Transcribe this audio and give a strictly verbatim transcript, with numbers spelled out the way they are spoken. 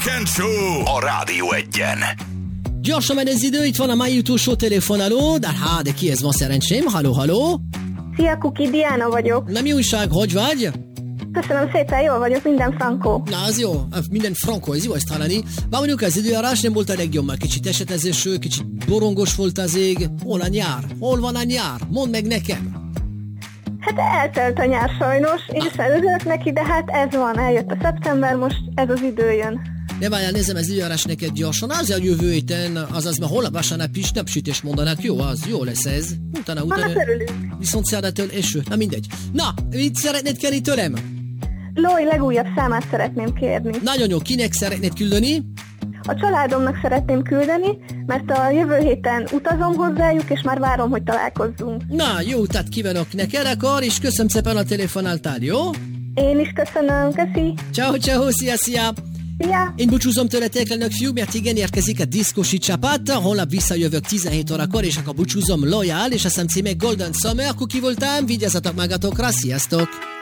Weekend Show a Rádió Egyen. Gyorsan megy az idő, itt van a mai utolsó telefonáló, de hát, de kihez van szerencsém? Halló, halló? Szia, Kuki, Diana vagyok. Na mi újság, hogy vagy? Köszönöm szépen, jól vagyok, minden frankó. Na, az jó, minden frankó, ez jó ezt hallani. Bár mondjuk az időjárás nem volt a legjobb, már kicsit esetezésű, kicsit borongos volt az ég. Hol a nyár? Hol van a nyár? Mondd meg nekem. Hát eltelt a nyár sajnos, én is előzök neki, de hát ez van, eljött a szeptember, most ez az idő jön. Ne várjál, nézem az időjárás neked gyorsan, az a jövő héten, azaz már holnap vasárnap is napsütés mondanak, jó, az jó lesz ez. Utána, utána, Annak örülünk. viszont szerdától eső, na mindegy. Na, mit szeretnéd kérni tőlem? Lói legújabb számát szeretném kérni. Nagyon jó, kinek szeretnéd küldeni? A családomnak szeretném küldeni, mert a jövő héten utazom hozzájuk, és már várom, hogy találkozzunk. Na, jó utat kívánok neked akkor, és köszönöm szépen a telefonáltál, jó? Én is köszönöm, köszi. Ciao, ciao, szia, szia! Szia! Én búcsúzom tőletek, lenök fiú, mert igen, érkezik a diszkosi csapat, holnap visszajövök tizenhét órakor, és akkor búcsúzom Loyal, és azt hiszem címe Golden Summer, akkor ki voltam, vigyázzatok magatokra, sziasztok!